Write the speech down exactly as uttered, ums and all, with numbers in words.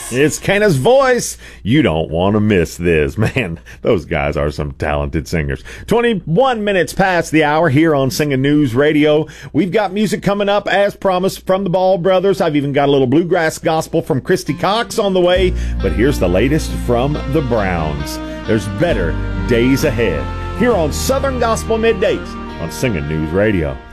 It's Kenna's voice. You don't want to miss this. Man, those guys are some talented singers. twenty-one minutes past the hour here on Singing News Radio. We've got music coming up as promised from the Ball Brothers. I've even got a little bluegrass gospel from Christy Cox on the way. But here's the latest from the Browns. There's better days ahead here on Southern Gospel Middays on Singing News Radio.